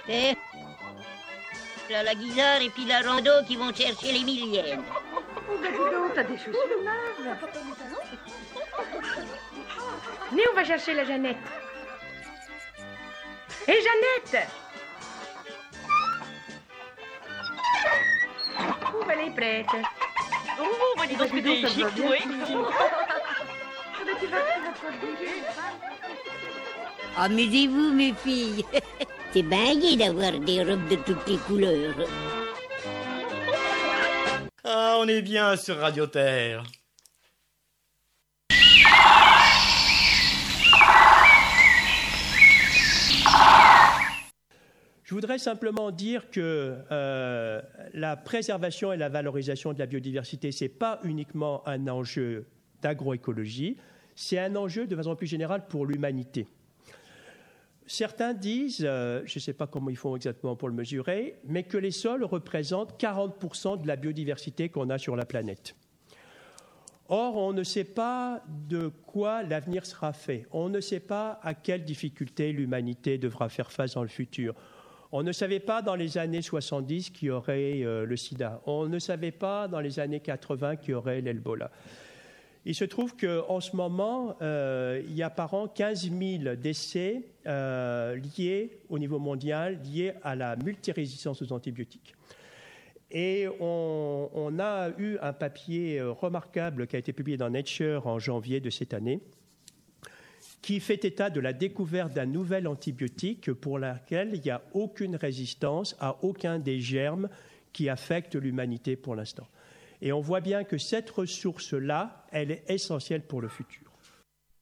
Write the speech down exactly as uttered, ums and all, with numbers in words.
Et là, la guisarde et puis la rando qui vont chercher les millièmes. Oh, bah dis donc, t'as des chaussures neuves. Venez, on va chercher la Jeannette. Hé, hey, Jeannette! Oh, bah, elle est prête. Oh, bah dis donc, que t'es chic, toi. Tu vas, tu vas pas bouger. Amusez-vous, mes filles. C'est bien gai d'avoir des robes de toutes les couleurs. Ah, on est bien sur Radio Terre. Je voudrais simplement dire que euh, la préservation et la valorisation de la biodiversité, ce n'est pas uniquement un enjeu d'agroécologie, c'est un enjeu de façon plus générale pour l'humanité. Certains disent, euh, je ne sais pas comment ils font exactement pour le mesurer, mais que les sols représentent quarante pour cent de la biodiversité qu'on a sur la planète. Or, on ne sait pas de quoi l'avenir sera fait. On ne sait pas à quelles difficultés l'humanité devra faire face dans le futur. On ne savait pas dans les années soixante-dix qu'il y aurait euh, le sida. On ne savait pas dans les années quatre-vingts qu'il y aurait l'Ebola. Il se trouve qu'en ce moment, euh, il y a par an quinze mille décès euh, liés au niveau mondial, liés à la multirésistance aux antibiotiques. Et on, on a eu un papier remarquable qui a été publié dans Nature en janvier de cette année, qui fait état de la découverte d'un nouvel antibiotique pour lequel il n'y a aucune résistance à aucun des germes qui affectent l'humanité pour l'instant. Et on voit bien que cette ressource-là, elle est essentielle pour le futur.